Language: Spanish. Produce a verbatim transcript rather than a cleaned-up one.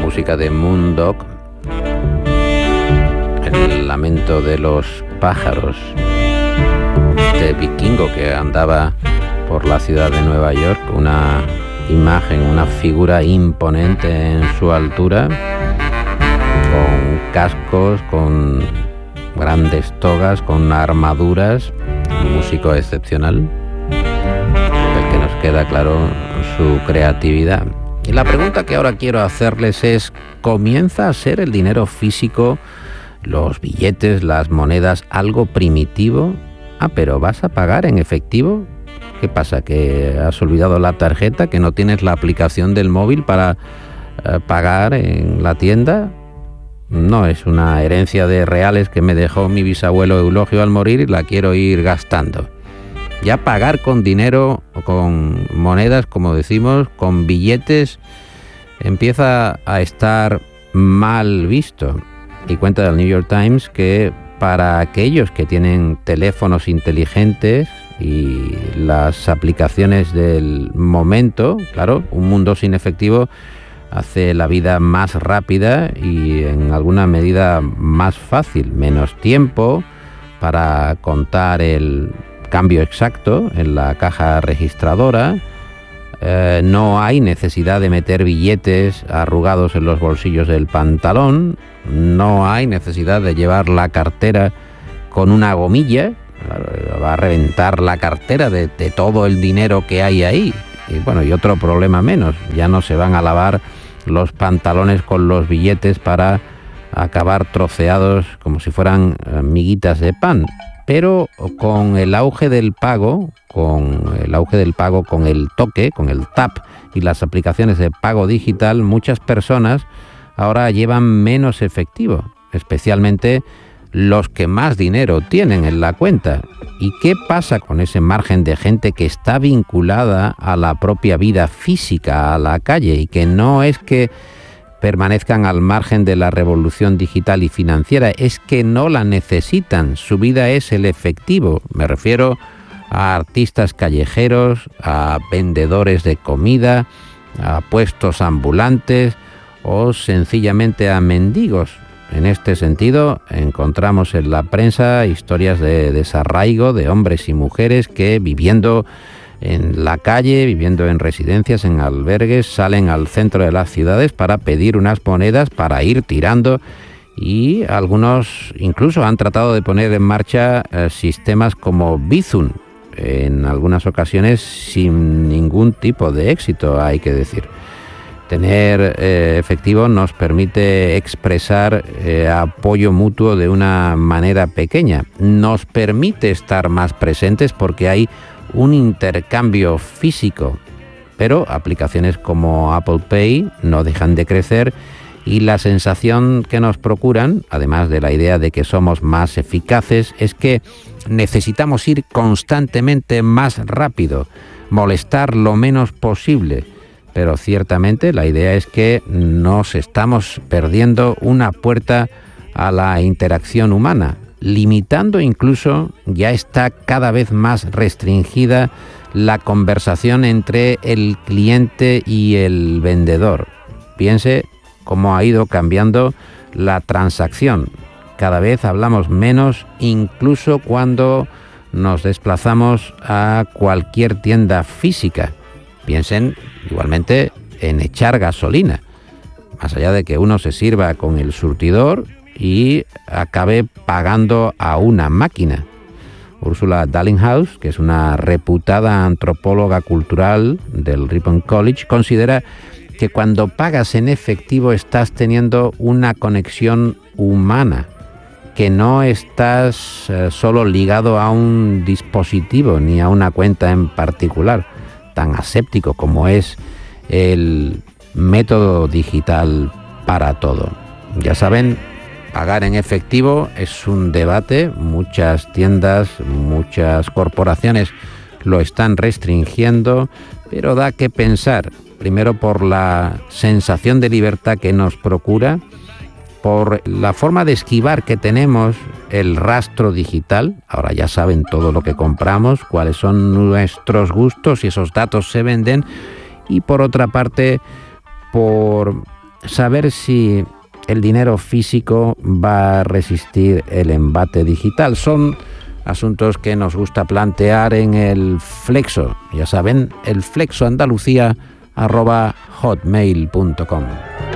música de Moondog, el lamento de los pájaros, este vikingo que andaba por la ciudad de Nueva York, una imagen, una figura imponente en su altura, con cascos, con grandes togas, con armaduras, un músico excepcional, del que nos queda claro su creatividad. Y la pregunta que ahora quiero hacerles es, ¿comienza a ser el dinero físico, los billetes, las monedas, algo primitivo? Ah, pero ¿vas a pagar en efectivo? ¿Qué pasa? ¿Que has olvidado la tarjeta? ¿Que no tienes la aplicación del móvil para eh, pagar en la tienda? No, es una herencia de reales que me dejó mi bisabuelo Eulogio al morir y la quiero ir gastando. Ya pagar con dinero, con monedas, como decimos, con billetes, empieza a estar mal visto. Y cuenta del New York Times que para aquellos que tienen teléfonos inteligentes y las aplicaciones del momento, claro, un mundo sin efectivo hace la vida más rápida y en alguna medida más fácil, menos tiempo para contar el cambio exacto en la caja registradora, eh, no hay necesidad de meter billetes arrugados en los bolsillos del pantalón, no hay necesidad de llevar la cartera con una gomilla, va a reventar la cartera de, de todo el dinero que hay ahí. Y bueno, y otro problema menos, ya no se van a lavar los pantalones con los billetes para acabar troceados como si fueran miguitas de pan. Pero con el auge del pago, con el auge del pago con el toque, con el tap y las aplicaciones de pago digital, muchas personas ahora llevan menos efectivo, especialmente los que más dinero tienen en la cuenta. ¿Y qué pasa con ese margen de gente que está vinculada a la propia vida física, a la calle, y que no es que permanezcan al margen de la revolución digital y financiera, es que no la necesitan? Su vida es el efectivo. Me refiero a artistas callejeros, a vendedores de comida, a puestos ambulantes o sencillamente a mendigos. En este sentido, encontramos en la prensa historias de desarraigo de hombres y mujeres que, viviendo en la calle, viviendo en residencias, en albergues, salen al centro de las ciudades para pedir unas monedas para ir tirando, y algunos incluso han tratado de poner en marcha eh, sistemas como Bizum, en algunas ocasiones sin ningún tipo de éxito, hay que decir. Tener eh, efectivo nos permite expresar eh, apoyo mutuo de una manera pequeña, nos permite estar más presentes porque hay un intercambio físico, pero aplicaciones como Apple Pay no dejan de crecer y la sensación que nos procuran, además de la idea de que somos más eficaces, es que necesitamos ir constantemente más rápido, molestar lo menos posible. Pero ciertamente la idea es que nos estamos perdiendo una puerta a la interacción humana, limitando incluso, ya está cada vez más restringida la conversación entre el cliente y el vendedor. Piense cómo ha ido cambiando la transacción. Cada vez hablamos menos, incluso cuando nos desplazamos a cualquier tienda física. Piensen igualmente en echar gasolina, más allá de que uno se sirva con el surtidor y acabe pagando a una máquina. Ursula Dallinghouse, que es una reputada antropóloga cultural del Ripon College, considera que cuando pagas en efectivo estás teniendo una conexión humana, que no estás eh, solo ligado a un dispositivo ni a una cuenta en particular, tan aséptico como es el método digital para todo. Ya saben, pagar en efectivo es un debate, muchas tiendas, muchas corporaciones lo están restringiendo, pero da que pensar, primero por la sensación de libertad que nos procura, por la forma de esquivar que tenemos el rastro digital. Ahora ya saben todo lo que compramos, cuáles son nuestros gustos y esos datos se venden. Y por otra parte, por saber si el dinero físico va a resistir el embate digital. Son asuntos que nos gusta plantear en el Flexo. Ya saben, el flexoandalucía arroba hotmail punto com.